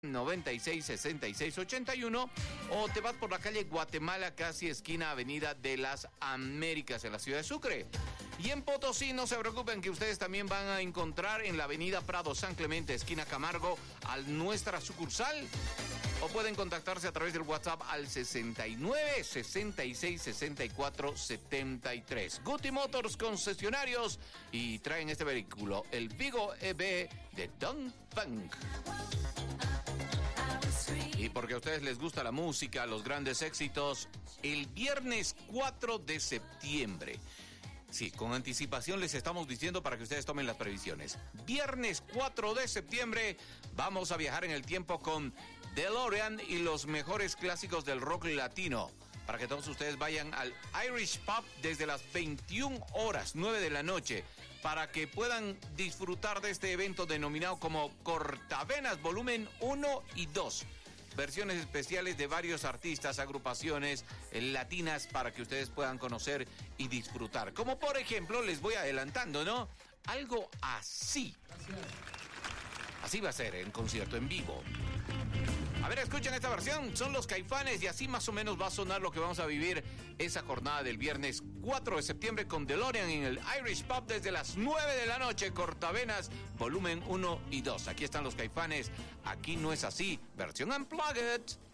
966681 o te vas por la calle Guatemala, casi esquina Avenida de las Américas en la ciudad de Sucre. Y en Potosí, no se preocupen que ustedes también van a encontrar en la Avenida Prado San Clemente, esquina Camargo, a nuestra sucursal. O pueden contactarse a través del WhatsApp al 69 66 64 73. Guti Motors, concesionarios, y traen este vehículo, el Vigo EV de Don Funk. Y porque a ustedes les gusta la música, los grandes éxitos, el viernes 4 de septiembre. Sí, con anticipación les estamos diciendo para que ustedes tomen las previsiones. Viernes 4 de septiembre vamos a viajar en el tiempo con DeLorean y los mejores clásicos del rock latino. Para que todos ustedes vayan al Irish Pub desde las 21 horas, 9 de la noche. Para que puedan disfrutar de este evento denominado como Cortavenas Volumen 1 y 2. Versiones especiales de varios artistas, agrupaciones latinas para que ustedes puedan conocer y disfrutar. Como por ejemplo, les voy adelantando, ¿no? Algo así. Así va a ser en concierto en vivo. A ver, escuchen esta versión, son los Caifanes y así más o menos va a sonar lo que vamos a vivir esa jornada del viernes 4 de septiembre con DeLorean en el Irish Pub desde las 9 de la noche, Cortavenas, volumen 1 y 2. Aquí están los Caifanes, Aquí No Es Así, versión Unplugged.